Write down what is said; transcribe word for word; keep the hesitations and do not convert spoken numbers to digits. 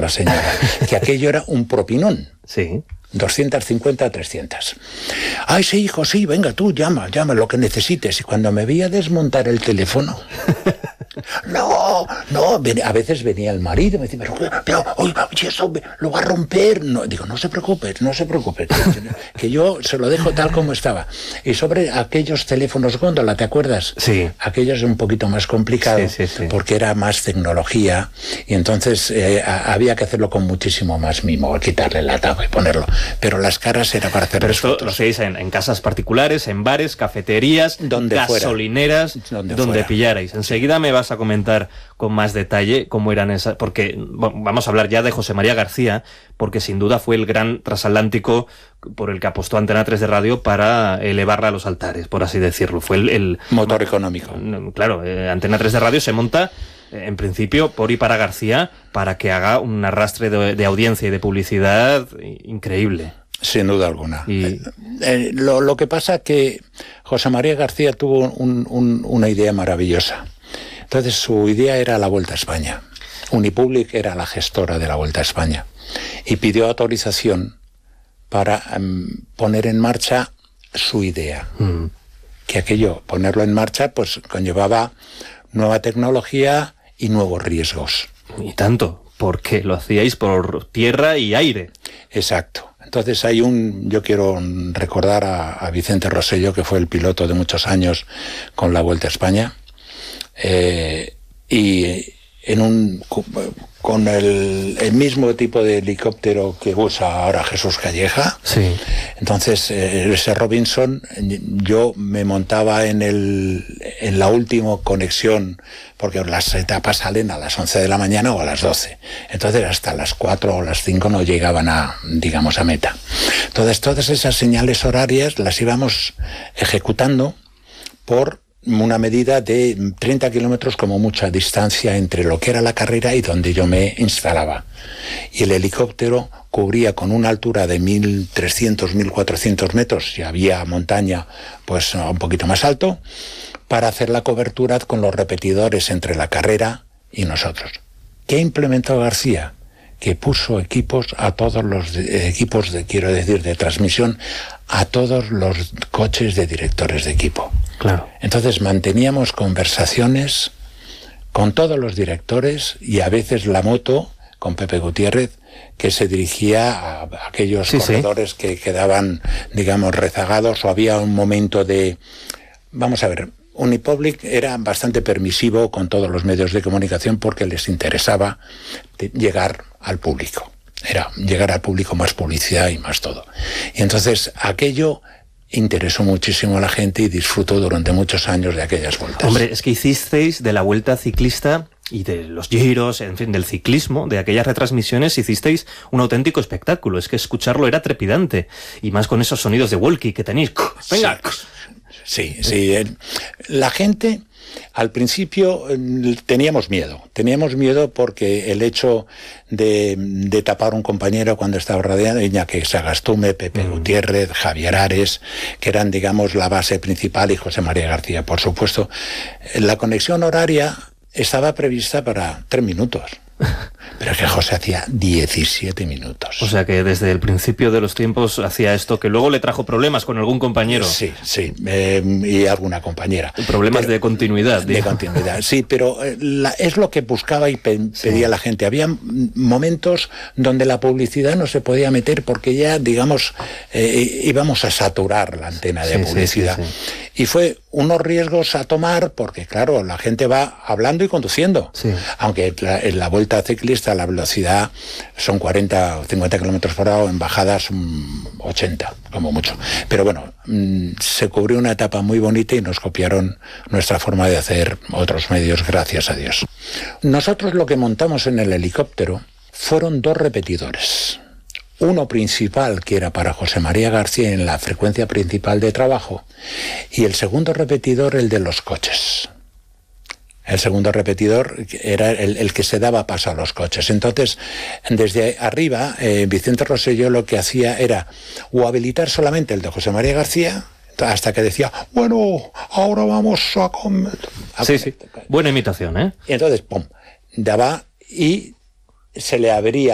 la señora, que aquello era un propinón. Sí. doscientas cincuenta, trescientas. Ay, sí, hijo, sí, venga, tú, llama, llama, lo que necesites. Y cuando me veía desmontar el teléfono... No, no, a veces venía el marido y me decía, pero, pero oiga, eso lo va a romper. No, digo, no se preocupe, no se preocupe, que, que yo se lo dejo tal como estaba. Y sobre aquellos teléfonos góndola, ¿te acuerdas? Sí. Aquellos un poquito más complicado, sí, sí, sí. Porque era más tecnología y entonces eh, a, había que hacerlo con muchísimo más mimo, quitarle la tapa y ponerlo. Pero las caras era para hacer. Pero esto fotos. Lo hacéis en, en casas particulares, en bares, cafeterías, donde gasolineras, fuera. donde, donde fuera. pillarais. Enseguida me vas a comentar con más detalle cómo eran esas, porque bueno, vamos a hablar ya de José María García, porque sin duda fue el gran transatlántico por el que apostó Antena tres de Radio para elevarla a los altares, por así decirlo. Fue el, el motor económico. Claro, eh, Antena tres de Radio se monta eh, en principio por y para García para que haga un arrastre de, de audiencia y de publicidad increíble. Sin duda alguna. Y... Eh, eh, lo, lo que pasa es que José María García tuvo un, un, una idea maravillosa. Entonces su idea era la Vuelta a España. Unipublic era la gestora de la Vuelta a España y pidió autorización para um, poner en marcha su idea. Mm. Que aquello, ponerlo en marcha, pues conllevaba nueva tecnología y nuevos riesgos. Y tanto, porque lo hacíais por tierra y aire. Exacto. Entonces hay un, yo quiero recordar a, a Vicente Rosselló, que fue el piloto de muchos años con la Vuelta a España. Eh, y en un con el, el mismo tipo de helicóptero que usa ahora Jesús Calleja. Sí. Entonces eh, ese Robinson, yo me montaba en el en la última conexión, porque las etapas salen a las once de la mañana o a las doce. Entonces hasta las cuatro o las cinco no llegaban a, digamos, a meta. Entonces todas esas señales horarias las íbamos ejecutando por una medida de treinta kilómetros como mucha distancia entre lo que era la carrera y donde yo me instalaba. Y el helicóptero cubría con una altura de mil trescientos, mil cuatrocientos metros, si había montaña, pues un poquito más alto, para hacer la cobertura con los repetidores entre la carrera y nosotros. ¿Qué implementó García? Que puso equipos a todos los de, equipos, de, quiero decir, de transmisión, a todos los coches de directores de equipo. Claro. Entonces manteníamos conversaciones con todos los directores y a veces la moto con Pepe Gutiérrez, que se dirigía a aquellos sí, corredores sí. que quedaban, digamos, rezagados, o había un momento de... Vamos a ver, Unipublic era bastante permisivo con todos los medios de comunicación porque les interesaba llegar al público. Era llegar al público, más publicidad y más todo. Y entonces aquello interesó muchísimo a la gente y disfrutó durante muchos años de aquellas vueltas. Hombre, es que hicisteis de la Vuelta Ciclista y de los giros, en fin, del ciclismo, de aquellas retransmisiones, hicisteis un auténtico espectáculo. Es que escucharlo era trepidante. Y más con esos sonidos de walkie que tenéis. ¡Venga! Sí, sí. La gente, al principio, teníamos miedo. Teníamos miedo porque el hecho de, de tapar a un compañero cuando estaba rodeado, Iñaki Sagastume, Pepe mm. Gutiérrez, Javier Ares, que eran, digamos, la base principal, y José María García, por supuesto. La conexión horaria estaba prevista para tres minutos. Pero es que José hacía diecisiete minutos. O sea que desde el principio de los tiempos hacía esto, que luego le trajo problemas con algún compañero. Sí, sí, eh, y alguna compañera. Problemas pero, de continuidad. De digo. continuidad, sí, pero la, es lo que buscaba y pe sí. pedía la gente. Había momentos donde la publicidad no se podía meter porque ya, digamos, eh, íbamos a saturar la antena de sí, publicidad. Sí, sí, sí. Y fue unos riesgos a tomar porque, claro, la gente va hablando y conduciendo. Sí. Aunque la, en la Vuelta Ciclista la velocidad son cuarenta o cincuenta kilómetros por hora, en bajadas ochenta, como mucho. Pero bueno, mmm, se cubrió una etapa muy bonita y nos copiaron nuestra forma de hacer otros medios, gracias a Dios. Nosotros lo que montamos en el helicóptero fueron dos repetidores. Uno principal, que era para José María García en la frecuencia principal de trabajo, y el segundo repetidor, el de los coches. El segundo repetidor era el, el que se daba paso a los coches. Entonces, desde arriba, eh, Vicente Rosselló lo que hacía era o habilitar solamente el de José María García, hasta que decía, bueno, ahora vamos a comer. A sí, sí, buena imitación, ¿eh? Y entonces, pum, daba y se le abría